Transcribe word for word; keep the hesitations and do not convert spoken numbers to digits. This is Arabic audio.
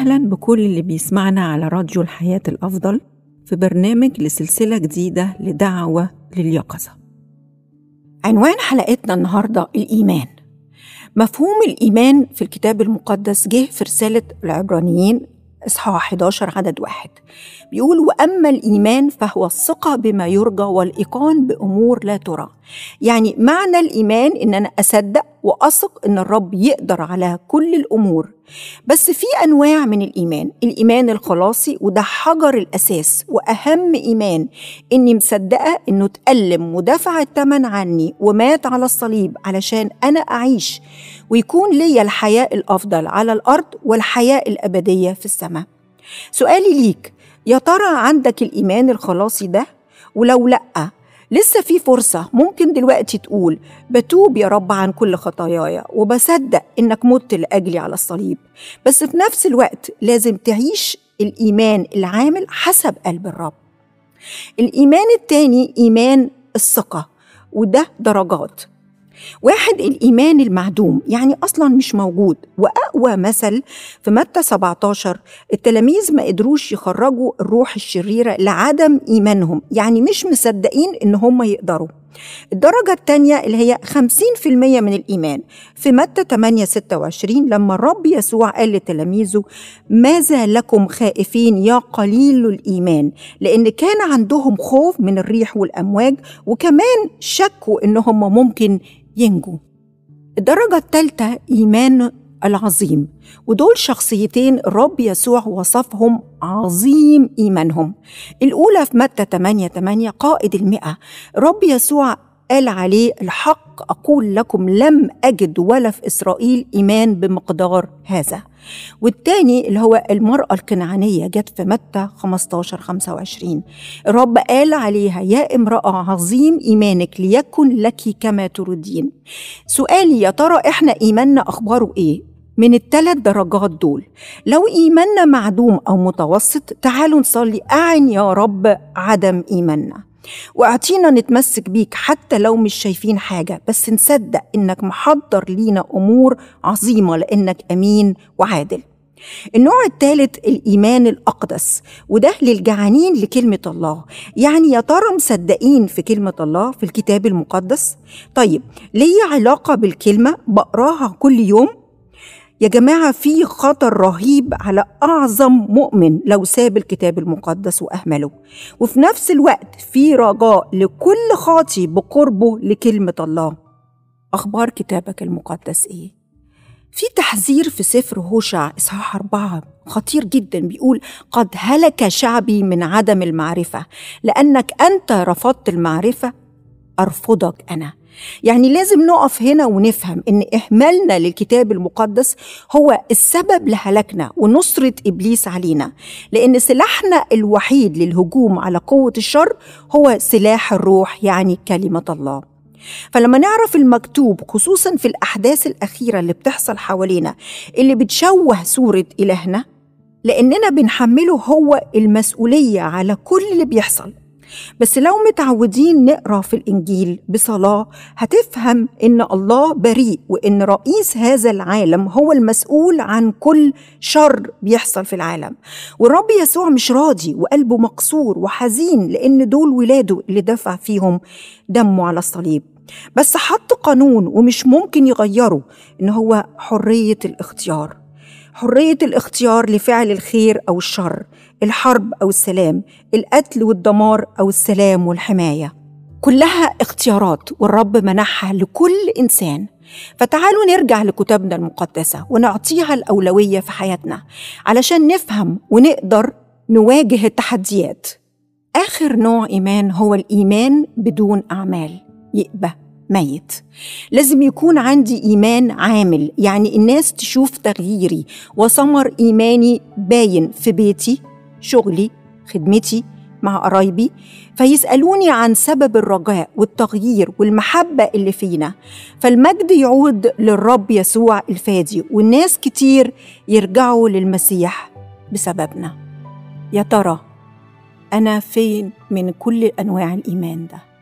أهلاً بكل اللي بيسمعنا على راديو الحياة الأفضل في برنامج لسلسلة جديدة لدعوة لليقظة. عنوان حلقتنا النهاردة الإيمان. مفهوم الإيمان في الكتاب المقدس جه في رسالة العبرانيين إصحاح أحد عشر عدد واحد، بيقول: وأما الإيمان فهو الثقة بما يرجى والإيقان بأمور لا ترى. يعني معنى الإيمان إن أنا أصدق وأثق إن الرب يقدر على كل الأمور. بس في أنواع من الإيمان، الإيمان الخلاصي وده حجر الأساس وأهم إيمان، إني مصدقة إنه تألم ودفع الثمن عني ومات على الصليب علشان أنا أعيش ويكون لي الحياة الأفضل على الأرض والحياة الأبدية في السماء. سؤالي ليك، يا ترى عندك الإيمان الخلاصي ده؟ ولو لأ، لسه في فرصة. ممكن دلوقتي تقول: بتوب يا رب عن كل خطاياي وبصدق إنك مت لأجلي على الصليب. بس في نفس الوقت لازم تعيش الإيمان العامل حسب قلب الرب. الإيمان التاني إيمان الثقة، وده درجات. واحد الإيمان المعدوم، يعني أصلاً مش موجود. وأقوى مثل في متى سبعة عشر، التلاميذ ما قدروش يخرجوا الروح الشريرة لعدم إيمانهم، يعني مش مصدقين إن هم يقدروا. الدرجة الثانية اللي هي خمسين في المية من الإيمان في متى ثمانية ستة وعشرين، لما الرب يسوع قال لتلاميذه: ماذا لكم خائفين يا قليل الإيمان؟ لأن كان عندهم خوف من الريح والأمواج، وكمان شكوا إنهم ممكن ينجوا. الدرجة الثالثة إيمان العظيم، ودول شخصيتين الرب يسوع وصفهم عظيم إيمانهم. الأولى في متى ثمانية ثمانية، قائد المئة، الرب يسوع قال عليه: الحق أقول لكم لم أجد ولا في إسرائيل إيمان بمقدار هذا. والتاني اللي هو المرأة الكنعانية، جت في متى خمسة عشر خمسة وعشرين، الرب قال عليها: يا امرأة عظيم إيمانك ليكن لك كما تريدين. سؤالي، يا ترى إحنا إيماننا أخباره إيه من الثلاث درجات دول؟ لو إيماننا معدوم أو متوسط، تعالوا نصلي: أعن يا رب عدم إيماننا، واعطينا نتمسك بيك حتى لو مش شايفين حاجة، بس نصدق إنك محضر لينا أمور عظيمة لأنك أمين وعادل. النوع الثالث الإيمان الأقدس، وده للجعانين لكلمة الله. يعني يا ترى مصدقين في كلمة الله في الكتاب المقدس؟ طيب، ليه علاقة بالكلمة بقراها كل يوم؟ يا جماعة، في خطر رهيب على أعظم مؤمن لو ساب الكتاب المقدس وأهمله، وفي نفس الوقت في رجاء لكل خاطي بقربه لكلمة الله. أخبار كتابك المقدس إيه؟ في تحذير في سفر هوشع إصحاح أربعة خطير جدا، بيقول: قد هلك شعبي من عدم المعرفة، لأنك أنت رفضت المعرفة أرفضك أنا. يعني لازم نقف هنا ونفهم إن إهمالنا للكتاب المقدس هو السبب لهلاكنا ونصرة إبليس علينا، لأن سلاحنا الوحيد للهجوم على قوة الشر هو سلاح الروح، يعني كلمة الله. فلما نعرف المكتوب خصوصا في الأحداث الأخيرة اللي بتحصل حوالينا اللي بتشوه صورة إلهنا، لأننا بنحمله هو المسؤولية على كل اللي بيحصل. بس لو متعودين نقرأ في الإنجيل بصلاة، هتفهم إن الله بريء، وإن رئيس هذا العالم هو المسؤول عن كل شر بيحصل في العالم. والرب يسوع مش راضي وقلبه مكسور وحزين، لأن دول ولاده اللي دفع فيهم دمه على الصليب. بس حط قانون ومش ممكن يغيره، إن هو حرية الاختيار. حرية الاختيار لفعل الخير أو الشر، الحرب أو السلام، القتل والدمار أو السلام والحماية، كلها اختيارات والرب منحها لكل إنسان. فتعالوا نرجع لكتابنا المقدسة ونعطيها الأولوية في حياتنا علشان نفهم ونقدر نواجه التحديات. آخر نوع إيمان هو الإيمان بدون أعمال، يبقى ميت. لازم يكون عندي إيمان عامل، يعني الناس تشوف تغييري وثمر إيماني باين في بيتي، شغلي، خدمتي مع قرايبي، فيسألوني عن سبب الرجاء والتغيير والمحبة اللي فينا، فالمجد يعود للرب يسوع الفادي، والناس كتير يرجعوا للمسيح بسببنا. يا ترى أنا فين من كل أنواع الإيمان ده؟